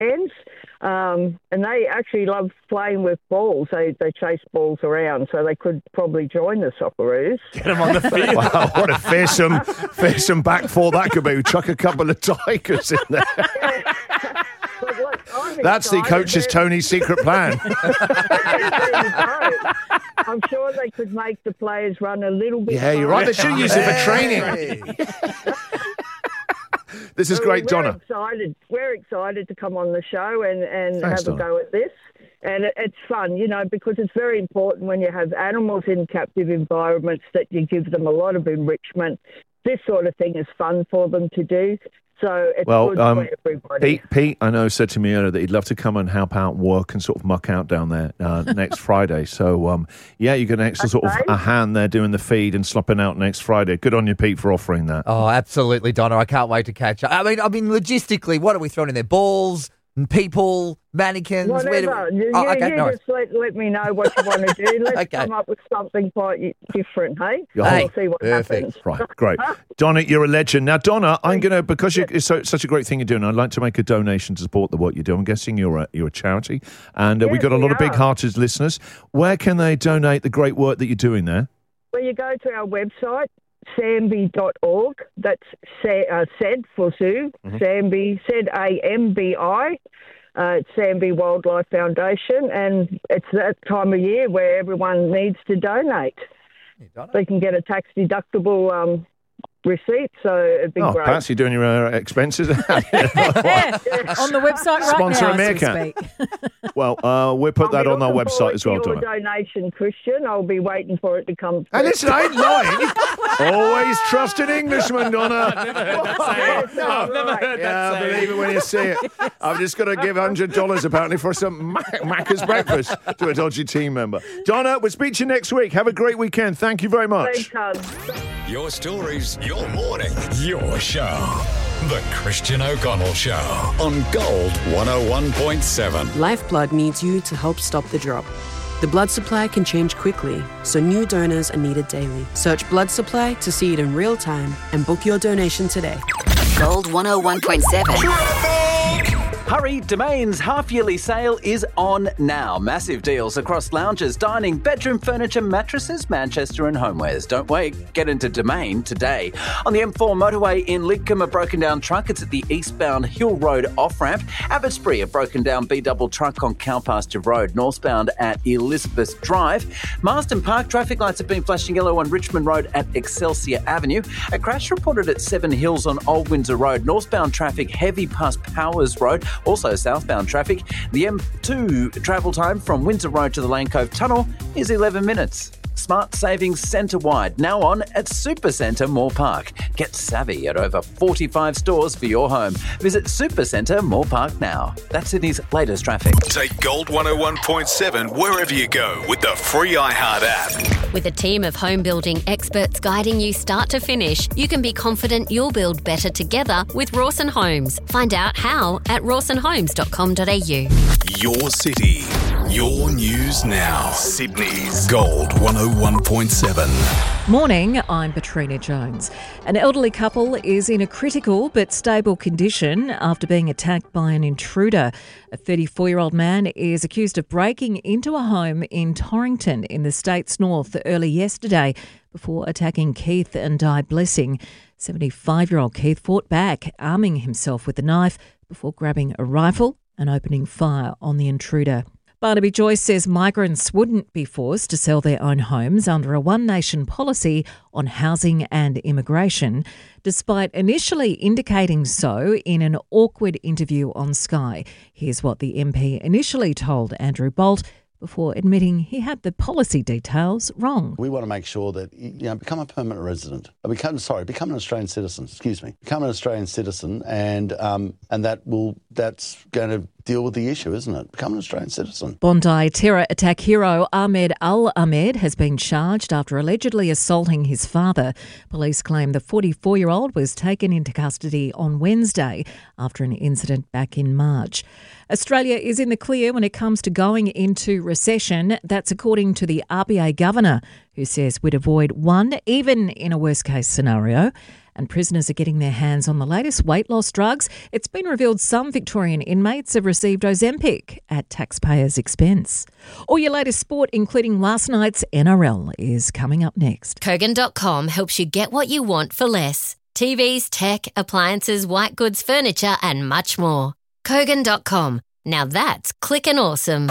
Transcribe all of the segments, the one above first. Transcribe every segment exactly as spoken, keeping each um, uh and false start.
hands. Um, and they actually love playing with balls. They they chase balls around, so they could probably join the Socceroos. Get them on the field. Wow, what a fearsome, fearsome back four that could be. Chuck a couple of Tigers in there. Yeah. But look, I'm That's the excited. coach's Tony's secret plan. I'm sure they could make the players run a little bit. Yeah, you're right. They should use it for training. This is So great, we're Donna. Excited. We're excited to come on the show and, and Thanks, have Donna. a go at this. And it, it's fun, you know, because it's very important when you have animals in captive environments that you give them a lot of enrichment. This sort of thing is fun for them to do. So it's Well, good um, for everybody. Pete, Pete, I know, said to me earlier that he'd love to come and help out and work and sort of muck out down there uh, next Friday. So, um, yeah, you get an extra sort of Okay. a hand there doing the feed and slopping out next Friday. Good on you, Pete, for offering that. Oh, absolutely, Donna. I can't wait to catch up. I mean, I mean, logistically, what are we throwing in there? Balls and people, mannequins? Where do Whatever. we- You, Oh, okay, you no worries. just let, let me know what you want to do. Let's Okay. come up with something quite different, hey? Yeah. We'll see what Perfect. happens. Right, great. Donna, you're a legend. Now, Donna, I'm going to, because you, it's so, such a great thing you're doing, I'd like to make a donation to support the work you do. I'm guessing you're a, you're a charity, and uh, we've Yes, got a lot we of big are. hearted listeners. Where can they donate the great work that you're doing there? Well, you go to our website, sambi dot org. That's sa- uh, SAID for Zoo. Mm-hmm. Sambi, Z A M B I. Uh, it's Sambi Wildlife Foundation, and it's that time of year where everyone needs to donate. Donna. They can get a tax deductible um, receipt, so it'd be Oh, great. Patsy, doing your uh, expenses. Yeah, on the website right Sponsor now, a as we meerkat. speak. Well, uh, we'll put I'll that be on our looking website forward as well, to your Donna. donation, Christian. I'll be waiting for it to come. Hey, listen, I ain't lying. Always trust an Englishman, Donna. I've never heard Yeah, I believe it when you see it. I've just got to give one hundred dollars apparently for some Mac- Macca's breakfast to a dodgy team member. Donna, we'll speak to you next week. Have a great weekend. Thank you very much. Your stories, your morning, your show. The Christian O'Connell Show on Gold one oh one point seven. Lifeblood needs you to help stop the drop. The blood supply can change quickly, so new donors are needed daily. Search blood supply to see it in real time and book your donation today. Gold one oh one point seven. Hurry, Domain's half-yearly sale is on now. Massive deals across lounges, dining, bedroom furniture, mattresses, Manchester and homewares. Don't wait. Get into Domain today. On the M four motorway in Lidcombe, a broken down truck. It's at the eastbound Hill Road off-ramp. Abbotsbury, a broken down B-double truck on Cowpasture Road, northbound at Elizabeth Drive. Marsden Park, traffic lights have been flashing yellow on Richmond Road at Excelsior Avenue. A crash reported at Seven Hills on Old Windsor Road. Northbound traffic heavy past Powers Road. Also southbound traffic. The M two travel time from Windsor Road to the Lane Cove Tunnel is eleven minutes. Smart savings centre-wide, now on at Supercentre Moore Park. Get savvy at over forty-five stores for your home. Visit Supercentre Moore Park now. That's Sydney's latest traffic. Take Gold one oh one point seven wherever you go with the free iHeart app. With a team of home building experts guiding you start to finish, you can be confident you'll build better together with Rawson Homes. Find out how at rawson homes dot com dot a u. Your city, your news now. Sydney's Gold one oh one point seven. Morning, I'm Katrina Jones. An elderly couple is in a critical but stable condition after being attacked by an intruder. A thirty-four-year-old man is accused of breaking into a home in Torrington in the state's north early yesterday before attacking Keith and Di Blessing. seventy-five-year-old Keith fought back, arming himself with a knife before grabbing a rifle and opening fire on the intruder. Barnaby Joyce says migrants wouldn't be forced to sell their own homes under a One Nation policy on housing and immigration, despite initially indicating so in an awkward interview on Sky. Here's what the M P initially told Andrew Bolt before admitting he had the policy details wrong. We want to make sure that, you know, become a permanent resident. Become, sorry, become an Australian citizen, excuse me. Become an Australian citizen and um, and that will that's going to deal with the issue, isn't it? Become an Australian citizen. Bondi terror attack hero Ahmed Al-Ahmed has been charged after allegedly assaulting his father. Police claim the forty-four-year-old was taken into custody on Wednesday after an incident back in March. Australia is in the clear when it comes to going into recession. That's according to the R B A governor, who says we'd avoid one, even in a worst-case scenario. And prisoners are getting their hands on the latest weight loss drugs. It's been revealed some Victorian inmates have received Ozempic at taxpayers' expense. All your latest sport, including last night's N R L, is coming up next. Kogan dot com helps you get what you want for less. T Vs, tech, appliances, white goods, furniture and much more. Kogan dot com. Now that's clickin' awesome.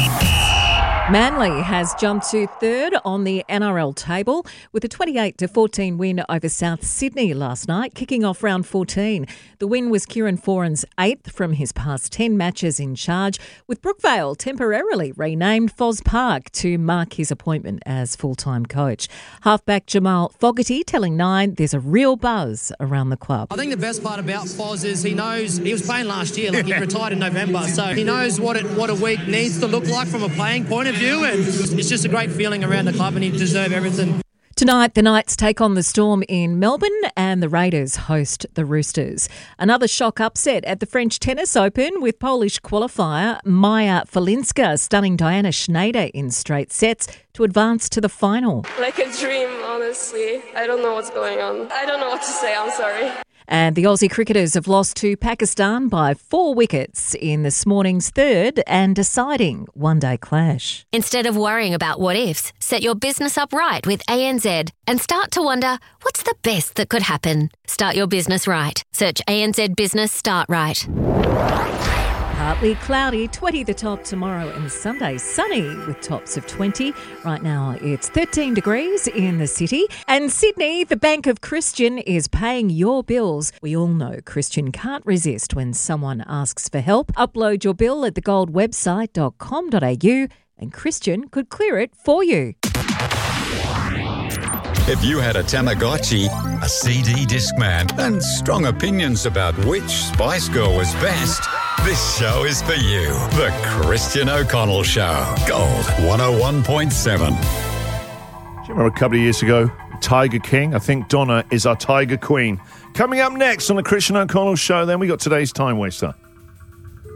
Manly has jumped to third on the N R L table with a twenty-eight to fourteen win over South Sydney last night, kicking off round fourteen. The win was Kieran Foran's eighth from his past ten matches in charge, with Brookvale temporarily renamed Foz Park to mark his appointment as full-time coach. Halfback Jamal Fogarty telling Nine there's a real buzz around the club. I think the best part about Foz is he knows, he was playing last year, like he retired in November, so he knows what it, what a week needs to look like from a playing point of view. And it's just a great feeling around the club and he deserves everything. Tonight, the Knights take on the Storm in Melbourne and the Raiders host the Roosters. Another shock upset at the French Tennis Open with Polish qualifier Maja Falinska stunning Diana Schneider in straight sets to advance to the final. Like a dream, honestly. I don't know what's going on. I don't know what to say, I'm sorry. And the Aussie cricketers have lost to Pakistan by four wickets in this morning's third and deciding one-day clash. Instead of worrying about what-ifs, set your business up right with A N Z and start to wonder, what's the best that could happen? Start your business right. Search A N Z Business Start Right. Partly cloudy, twenty the top tomorrow, and Sunday sunny with tops of twenty. Right now it's thirteen degrees in the city. And Sydney, the Bank of Christian is paying your bills. We all know Christian can't resist when someone asks for help. Upload your bill at the gold website dot com dot a u and Christian could clear it for you. If you had a Tamagotchi, a C D Discman, and strong opinions about which Spice Girl was best, this show is for you. The Christian O'Connell Show. Gold one oh one point seven. Do you remember a couple of years ago, Tiger King? I think Donna is our Tiger Queen. Coming up next on the Christian O'Connell Show, then we got today's Time Waster.